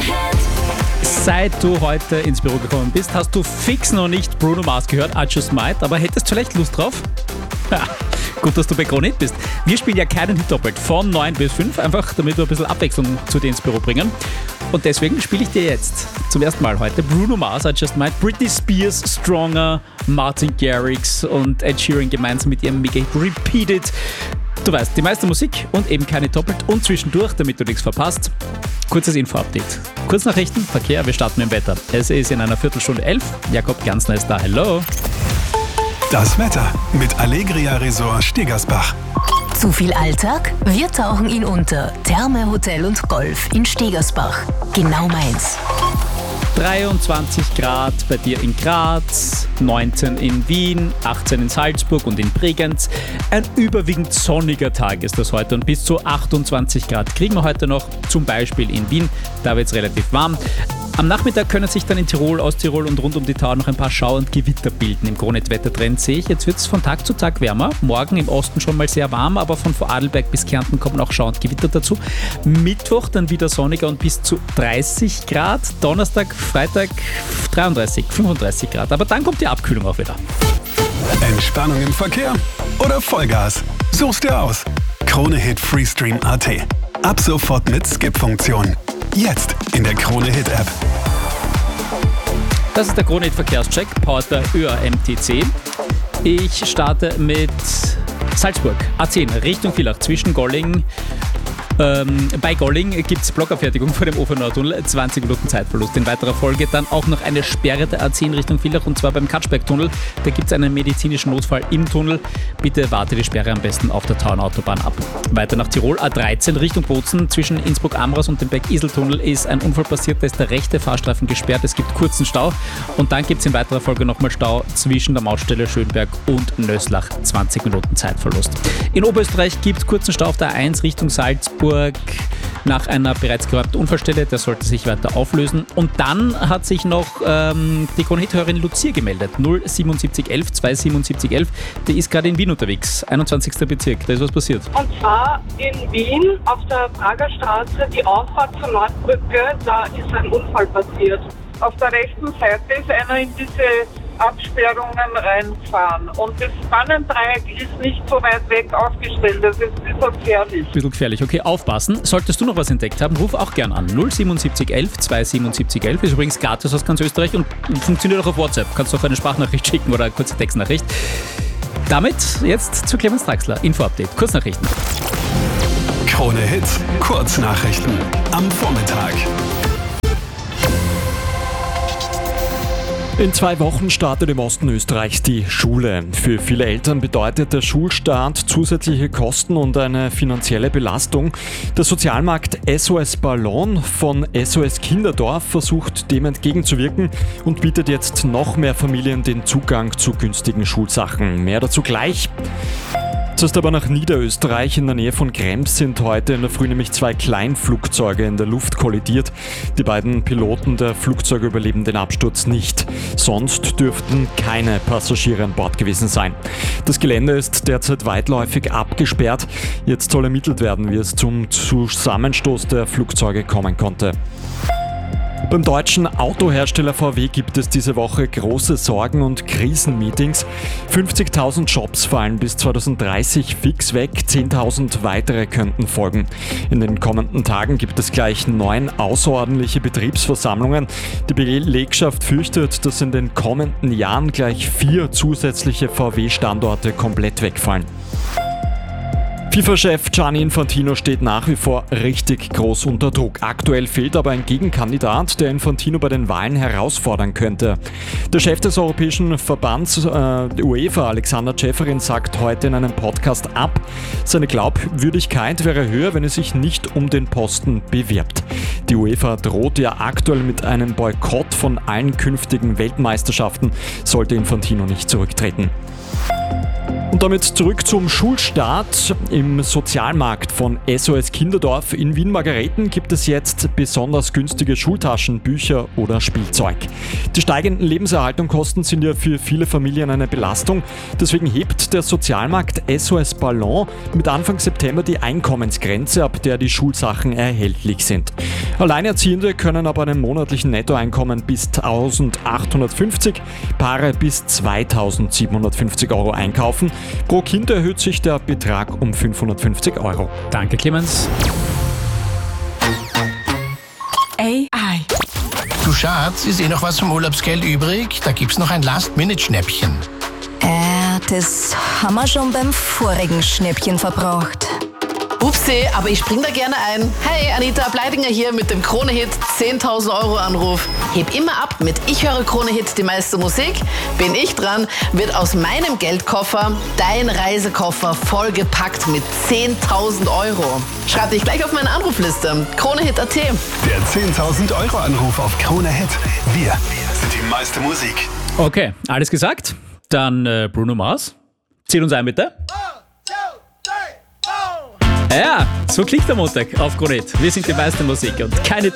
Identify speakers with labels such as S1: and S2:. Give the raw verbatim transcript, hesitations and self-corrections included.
S1: Seit du heute ins Büro gekommen bist, hast du fix noch nicht Bruno Mars gehört, I Just Might, aber hättest du vielleicht Lust drauf? Ja, gut, dass du bei Krone Hit bist. Wir spielen ja keinen Hit doppelt, von neun bis fünf, einfach damit wir ein bisschen Abwechslung zu dir ins Büro bringen. Und deswegen spiele ich dir jetzt zum ersten Mal heute Bruno Mars, I Just Might, Britney Spears, Stronger, Martin Garrix und Ed Sheeran gemeinsam mit ihrem Mega-Hit Repeat It. Du weißt, die meiste Musik und eben keine doppelt und zwischendurch, damit du nichts verpasst, kurzes Info-Update. Kurznachrichten, Verkehr, wir starten mit dem Wetter. Es ist in einer Viertelstunde elf. Jakob Ganzner ist da. Hello.
S2: Das Wetter mit Allegria Resort Stegersbach.
S3: Zu viel Alltag? Wir tauchen ihn unter. Therme Hotel und Golf in Stegersbach. Genau meins.
S1: dreiundzwanzig Grad bei dir in Graz, neunzehn in Wien, achtzehn in Salzburg und in Bregenz. Ein überwiegend sonniger Tag ist das heute und bis zu achtundzwanzig Grad kriegen wir heute noch, zum Beispiel in Wien. Da wird es relativ warm. Am Nachmittag können sich dann in Tirol, Osttirol und rund um die Tauer noch ein paar Schauer und Gewitter bilden. Im Krone-Wettertrend sehe ich, jetzt wird es von Tag zu Tag wärmer. Morgen im Osten schon mal sehr warm, aber von Vorarlberg bis Kärnten kommen auch Schauer und Gewitter dazu. Mittwoch dann wieder sonniger und bis zu dreißig Grad. Donnerstag, Freitag dreiunddreißig, fünfunddreißig Grad. Aber dann kommt die Abkühlung auch wieder.
S2: Entspannung im Verkehr oder Vollgas? Such's dir aus. Krone Hit Freestream Punkt at. Ab sofort mit Skip-Funktion. Jetzt in der Krone Hit App.
S1: Das ist der Krone Hit Verkehrscheck, powered by Ö A M T C. Ich starte mit Salzburg, A zehn, Richtung Villach, zwischen Golling. Ähm, bei Golling gibt es Blockabfertigung vor dem Ofenautunnel, zwanzig Minuten Zeitverlust. In weiterer Folge dann auch noch eine Sperre der A zehn Richtung Villach und zwar beim Katschbergtunnel. Da gibt es einen medizinischen Notfall im Tunnel. Bitte warte die Sperre am besten auf der Tauernautobahn ab. Weiter nach Tirol, A dreizehn Richtung Bozen. Zwischen Innsbruck-Amras und dem Berg-Isel-Tunnel ist ein Unfall passiert. Da ist der rechte Fahrstreifen gesperrt. Es gibt kurzen Stau. Und dann gibt es in weiterer Folge nochmal Stau zwischen der Mautstelle Schönberg und Nöslach. zwanzig Minuten Zeitverlust. In Oberösterreich gibt es kurzen Stau auf der A eins Richtung Salzburg. Nach einer bereits geräumten Unfallstelle, der sollte sich weiter auflösen. Und dann hat sich noch ähm, die Krone-Hit-Hörerin Lucia gemeldet. null siebenundsiebzig elf zweihundertsiebenundsiebzig elf. Die ist gerade in Wien unterwegs, einundzwanzigster Bezirk. Da ist was passiert.
S4: Und zwar in Wien auf der Prager Straße, die Auffahrt zur Nordbrücke, da ist ein Unfall passiert. Auf der rechten Seite ist einer in diese Absperrungen reinfahren. Und das Spannendreieck ist nicht so weit weg aufgestellt. Das ist ein bisschen gefährlich.
S1: Bisschen gefährlich. Okay, aufpassen. Solltest du noch was entdeckt haben, ruf auch gern an. null siebenundsiebzig elf zweihundertsiebenundsiebzig elf ist übrigens gratis aus ganz Österreich und funktioniert auch auf WhatsApp. Kannst du auch eine Sprachnachricht schicken oder eine kurze Textnachricht. Damit jetzt zu Clemens Draxler. Info-Update. Kurznachrichten.
S2: Krone Hit. Kurznachrichten. Am Vormittag.
S5: In zwei Wochen startet im Osten Österreichs die Schule. Für viele Eltern bedeutet der Schulstart zusätzliche Kosten und eine finanzielle Belastung. Der Sozialmarkt S O S Ballon von S O S Kinderdorf versucht dem entgegenzuwirken und bietet jetzt noch mehr Familien den Zugang zu günstigen Schulsachen. Mehr dazu gleich. Zuerst aber nach Niederösterreich. In der Nähe von Krems sind heute in der Früh nämlich zwei Kleinflugzeuge in der Luft kollidiert. Die beiden Piloten der Flugzeuge überleben den Absturz nicht. Sonst dürften keine Passagiere an Bord gewesen sein. Das Gelände ist derzeit weitläufig abgesperrt. Jetzt soll ermittelt werden, wie es zum Zusammenstoß der Flugzeuge kommen konnte. Beim deutschen Autohersteller V W gibt es diese Woche große Sorgen und Krisenmeetings. fünfzigtausend Jobs fallen bis zweitausenddreißig fix weg, zehntausend weitere könnten folgen. In den kommenden Tagen gibt es gleich neun außerordentliche Betriebsversammlungen. Die Belegschaft fürchtet, dass in den kommenden Jahren gleich vier zusätzliche V W-Standorte komplett wegfallen. FIFA-Chef Gianni Infantino steht nach wie vor richtig groß unter Druck. Aktuell fehlt aber ein Gegenkandidat, der Infantino bei den Wahlen herausfordern könnte. Der Chef des Europäischen Verbands äh, UEFA, Alexander Ceferin, sagt heute in einem Podcast ab, seine Glaubwürdigkeit wäre höher, wenn er sich nicht um den Posten bewirbt. Die UEFA droht ja aktuell mit einem Boykott von allen künftigen Weltmeisterschaften, sollte Infantino nicht zurücktreten. Und damit zurück zum Schulstart. Im Sozialmarkt von S O S Kinderdorf in Wien-Margareten gibt es jetzt besonders günstige Schultaschen, Bücher oder Spielzeug. Die steigenden Lebenserhaltungskosten sind ja für viele Familien eine Belastung. Deswegen hebt der Sozialmarkt S O S Ballon mit Anfang September die Einkommensgrenze, ab der die Schulsachen erhältlich sind. Alleinerziehende können aber einem monatlichen Nettoeinkommen bis eintausendachthundertfünfzig, Paare bis zweitausendsiebenhundertfünfzig Euro einkaufen. Pro Kind erhöht sich der Betrag um fünfhundertfünfzig Euro.
S1: Danke, Clemens.
S6: A I.
S7: Du Schatz, ist eh noch was vom Urlaubsgeld übrig? Da gibt's noch ein Last-Minute-Schnäppchen.
S6: Äh, das haben wir schon beim vorigen Schnäppchen verbraucht.
S8: Upsi, aber ich spring da gerne ein. Hey, Anita Bleidinger hier mit dem Krone-Hit zehntausend Euro Anruf. Heb immer ab mit Ich höre Krone-Hit die meiste Musik. Bin ich dran, wird aus meinem Geldkoffer dein Reisekoffer vollgepackt mit zehntausend Euro. Schreib dich gleich auf meine Anrufliste. Krone-Hit Punkt at.
S2: Der zehntausend Euro Anruf auf Krone Hit. Wir sind die meiste Musik.
S1: Okay, alles gesagt? Dann äh, Bruno Mars. Zähl uns ein, bitte. Ja, so klingt der Montag auf Krone Hit. Wir sind die meiste Musik und keine